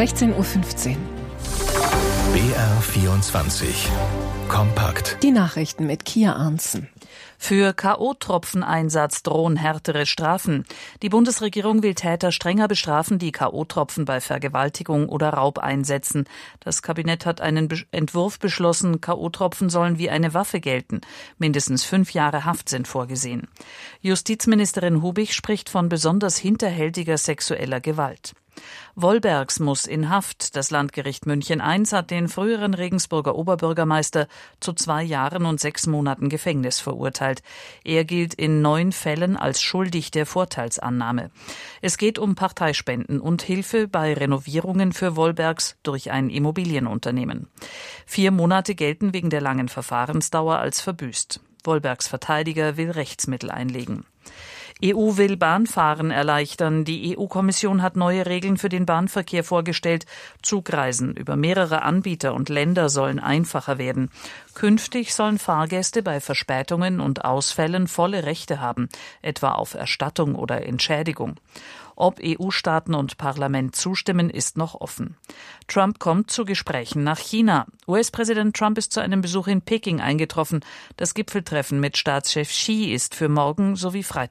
16:15 Uhr. BR24 Kompakt. Die Nachrichten mit Kia Arntzen. Für K.O.-Tropfen-Einsatz drohen härtere Strafen. Die Bundesregierung will Täter strenger bestrafen, die K.O.-Tropfen bei Vergewaltigung oder Raub einsetzen. Das Kabinett hat einen Entwurf beschlossen, K.O.-Tropfen sollen wie eine Waffe gelten. Mindestens 5 Jahre Haft sind vorgesehen. Justizministerin Hubich spricht von besonders hinterhältiger sexueller Gewalt. Wollbergs muss in Haft. Das Landgericht München I hat den früheren Regensburger Oberbürgermeister zu 2 Jahren und 6 Monaten Gefängnis verurteilt. Er gilt in 9 Fällen als schuldig der Vorteilsannahme. Es geht um Parteispenden und Hilfe bei Renovierungen für Wollbergs durch ein Immobilienunternehmen. 4 Monate gelten wegen der langen Verfahrensdauer als verbüßt. Wollbergs Verteidiger will Rechtsmittel einlegen. EU will Bahnfahren erleichtern. Die EU-Kommission hat neue Regeln für den Bahnverkehr vorgestellt. Zugreisen über mehrere Anbieter und Länder sollen einfacher werden. Künftig sollen Fahrgäste bei Verspätungen und Ausfällen volle Rechte haben, etwa auf Erstattung oder Entschädigung. Ob EU-Staaten und Parlament zustimmen, ist noch offen. Trump kommt zu Gesprächen nach China. US-Präsident Trump ist zu einem Besuch in Peking eingetroffen. Das Gipfeltreffen mit Staatschef Xi ist für morgen sowie Freitag